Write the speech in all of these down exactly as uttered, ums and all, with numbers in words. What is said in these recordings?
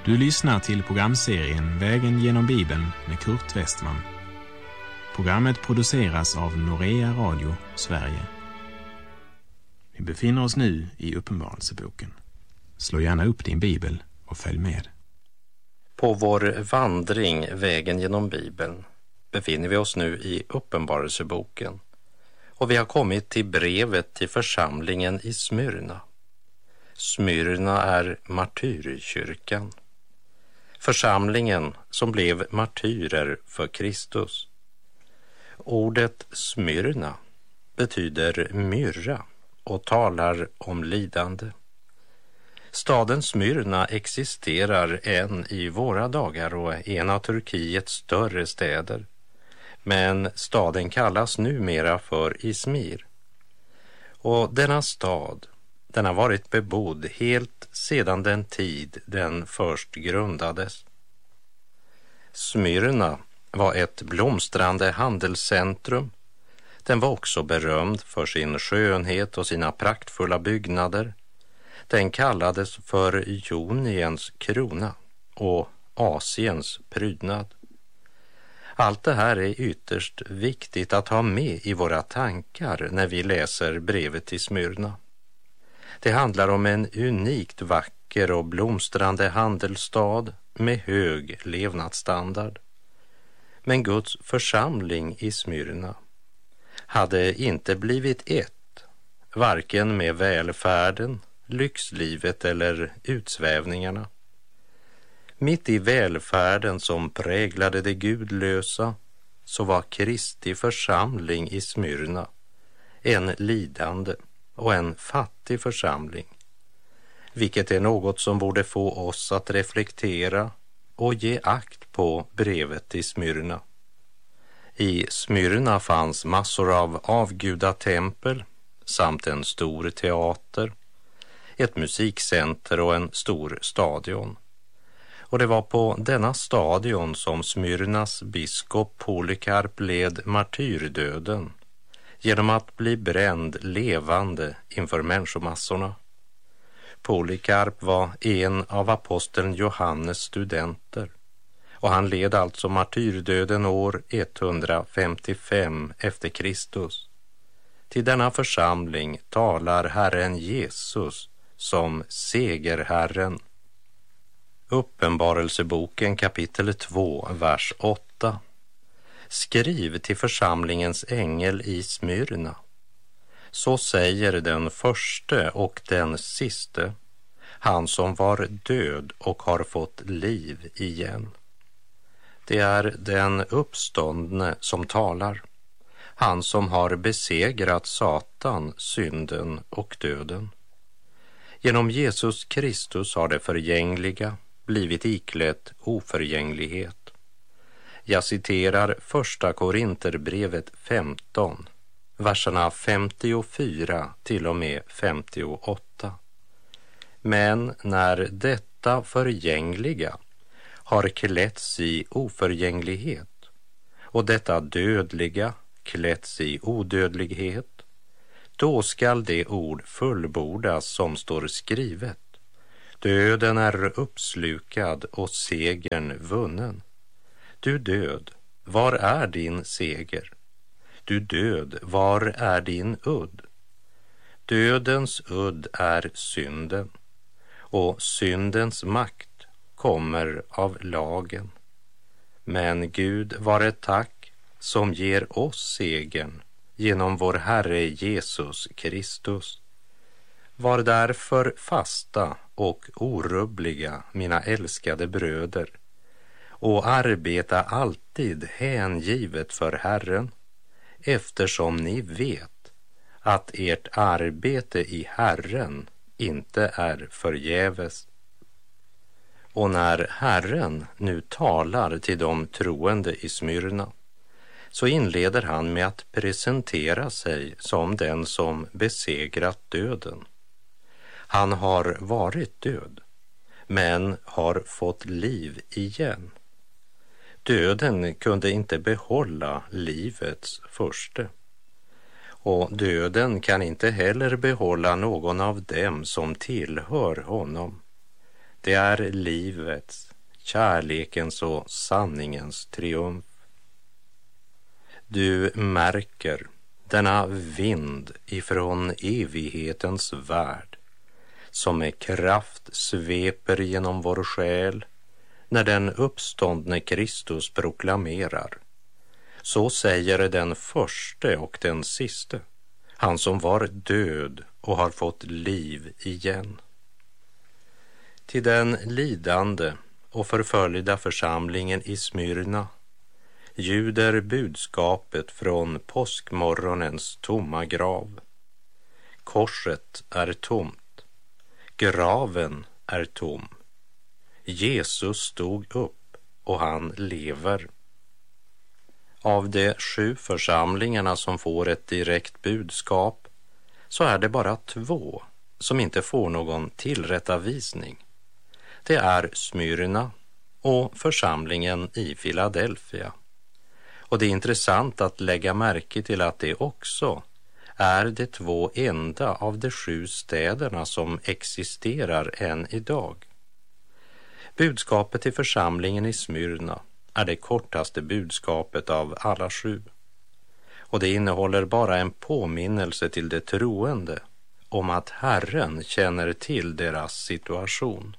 Du lyssnar till programserien Vägen genom Bibeln med Kurt Westman. Programmet produceras av Norea Radio, Sverige. Vi befinner oss nu i Uppenbarelseboken. Slå gärna upp din bibel och följ med. På vår vandring Vägen genom Bibeln befinner vi oss nu i Uppenbarelseboken och vi har kommit till brevet till församlingen i Smyrna. Smyrna är martyrkyrkan, församlingen som blev martyrer för Kristus. Ordet Smyrna betyder myrra och talar om lidande. Staden Smyrna existerar än i våra dagar och är en av Turkiets större städer. Men staden kallas numera för Izmir. Och denna stad, den har varit bebodd helt sedan den tid den först grundades. Smyrna var ett blomstrande handelscentrum. Den var också berömd för sin skönhet och sina praktfulla byggnader. Den kallades för Joniens krona och Asiens prydnad. Allt det här är ytterst viktigt att ha med i våra tankar när vi läser brevet till Smyrna. Det handlar om en unikt vacker och blomstrande handelsstad med hög levnadsstandard. Men Guds församling i Smyrna hade inte blivit ett, varken med välfärden, lyxlivet eller utsvävningarna. Mitt i välfärden som präglade det gudlösa så var Kristi församling i Smyrna en lidande och en fattig församling, vilket är något som borde få oss att reflektera och ge akt på brevet till Smyrna. I Smyrna fanns massor av avgudatempel samt en stor teater, ett musikcenter och en stor stadion. Och det var på denna stadion som Smyrnas biskop Polykarp led martyrdöden genom att bli bränd levande inför människomassorna. Polykarp var en av aposteln Johannes studenter och han led alltså martyrdöden år etthundrafemtiofem efter Kristus. Till denna församling talar Herren Jesus som segerherren. Uppenbarelseboken kapitel två, vers åtta. Skriv till församlingens ängel i Smyrna. Så säger den förste och den siste, han som var död och har fått liv igen. Det är den uppståndne som talar, han som har besegrat Satan, synden och döden. Genom Jesus Kristus har det förgängliga blivit iklätt oförgänglighet. Jag citerar första Korinterbrevet femton, verserna femtiofyra till och med femtioåtta. Men när detta förgängliga har klätts i oförgänglighet och detta dödliga klätts i odödlighet, då skall det ord fullbordas som står skrivet. Döden är uppslukad och segern vunnen. Du död, var är din seger? Du död, var är din udd? Dödens udd är synden, och syndens makt kommer av lagen. Men Gud vare tack som ger oss segern genom vår Herre Jesus Kristus. Var därför fasta och orubbliga, mina älskade bröder, och arbeta alltid hängivet för Herren, eftersom ni vet att ert arbete i Herren inte är förgäves. Och när Herren nu talar till de troende i Smyrna, så inleder han med att presentera sig som den som besegrat döden. Han har varit död, men har fått liv igen. Döden kunde inte behålla livets furste. Och döden kan inte heller behålla någon av dem som tillhör honom. Det är livets, kärlekens och sanningens triumf. Du märker denna vind ifrån evighetens värld som med kraft sveper genom vår själ när den uppståndne Kristus proklamerar. Så säger den förste och den siste, han som var död och har fått liv igen. Till den lidande och förföljda församlingen i Smyrna ljuder budskapet från påskmorgonens tomma grav. Korset är tomt, graven är tom. Jesus stod upp och han lever. Av de sju församlingarna som får ett direkt budskap så är det bara två som inte får någon tillrättavisning. Det är Smyrna och församlingen i Philadelphia. Och det är intressant att lägga märke till att det också är de två enda av de sju städerna som existerar än idag. Budskapet till församlingen i Smyrna är det kortaste budskapet av alla sju. Och det innehåller bara en påminnelse till de troende om att Herren känner till deras situation.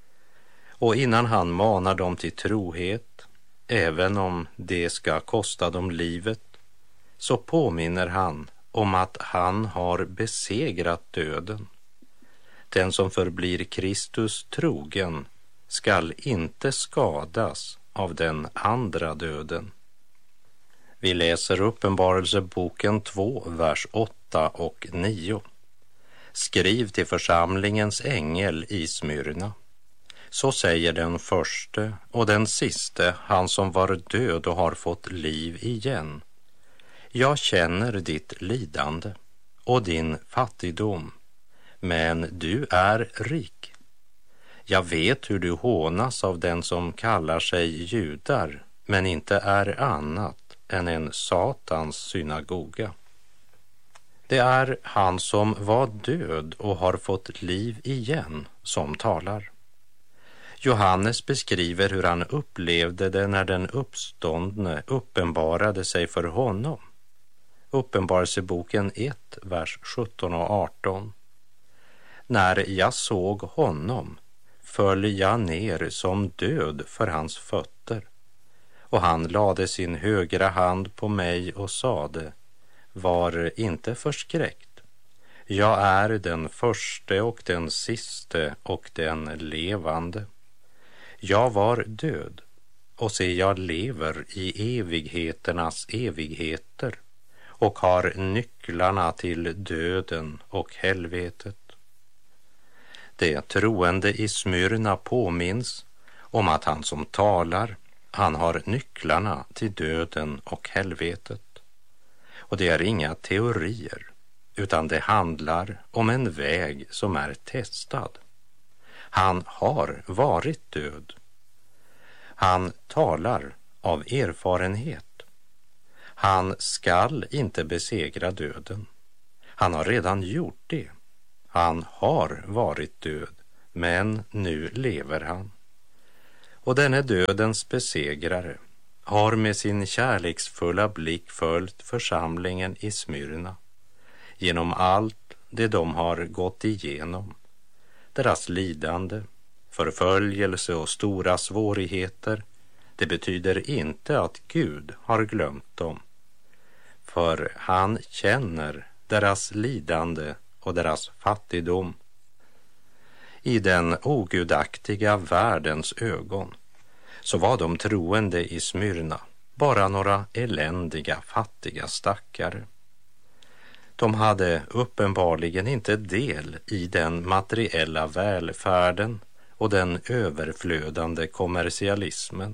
Och innan han manar dem till trohet, även om det ska kosta dem livet, så påminner han om att han har besegrat döden. Den som förblir Kristus trogen skall inte skadas av den andra döden. Vi läser Uppenbarelseboken två, vers åtta och nio. Skriv till församlingens ängel i Smyrna. Så säger den förste och den siste, han som var död och har fått liv igen. Jag känner ditt lidande och din fattigdom, men du är rik. Jag vet hur du hånas av den som kallar sig judar, men inte är annat än en Satans synagoga. Det är han som var död och har fått liv igen som talar. Johannes beskriver hur han upplevde det när den uppståndne uppenbarade sig för honom. Uppenbarelseboken ett, vers sjutton och arton. När jag såg honom föll jag ner som död för hans fötter, och han lade sin högra hand på mig och sade: var inte förskräckt. Jag är den förste och den siste och den levande. Jag var död, och se, jag lever i evigheternas evigheter och har nycklarna till döden och helvetet. Det troende i Smyrna påminns om att han som talar, han har nycklarna till döden och helvetet. Och det är inga teorier, utan det handlar om en väg som är testad. Han har varit död. Han talar av erfarenhet. Han skall inte besegra döden. Han har redan gjort det. Han har varit död, men nu lever han. Och denne dödens besegrare har med sin kärleksfulla blick följt församlingen i Smyrna genom allt det de har gått igenom. Deras lidande, förföljelse och stora svårigheter, det betyder inte att Gud har glömt dem. För han känner deras lidande och deras fattigdom. I den ogudaktiga världens ögon så var de troende i Smyrna bara några eländiga, fattiga stackare. De hade uppenbarligen inte del i den materiella välfärden och den överflödande kommersialismen.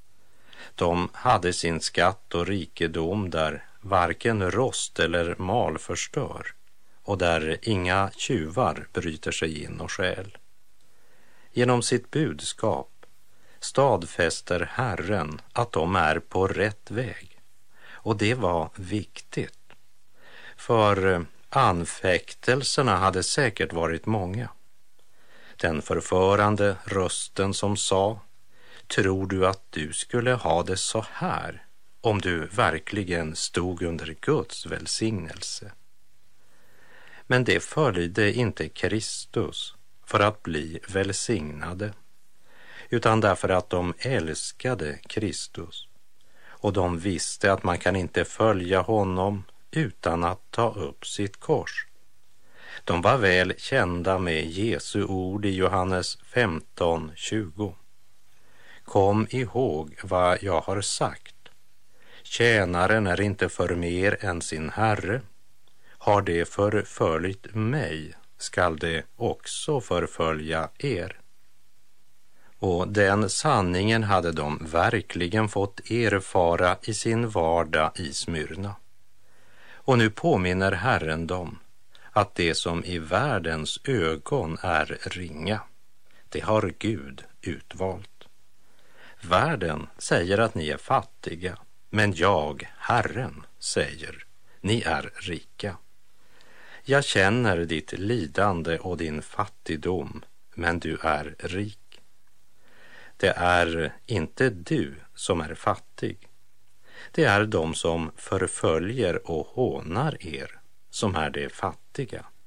De hade sin skatt och rikedom där varken rost eller mal förstör, och där inga tjuvar bryter sig in och stjäl. Genom sitt budskap stadfäster Herren att de är på rätt väg, och det var viktigt. För anfäktelserna hade säkert varit många. den förförande rösten som sa: tror du att du skulle ha det så här om du verkligen stod under Guds välsignelse? Men det följde inte Kristus för att bli välsignade, utan därför att de älskade Kristus och de visste att man kan inte följa honom utan att ta upp sitt kors. De var väl kända med Jesu ord i Johannes femton tjugo. Kom ihåg vad jag har sagt. Tjänaren är inte för mer än sin herre. Har det förföljt mig, skall det också förfölja er. Och den sanningen hade de verkligen fått erfara i sin vardag i Smyrna. Och nu påminner Herren dem att det som i världens ögon är ringa, det har Gud utvalt. Världen säger att ni är fattiga, men jag, Herren, säger, ni är rika. Jag känner ditt lidande och din fattigdom, men du är rik. Det är inte du som är fattig. Det är de som förföljer och hånar er som är det fattiga.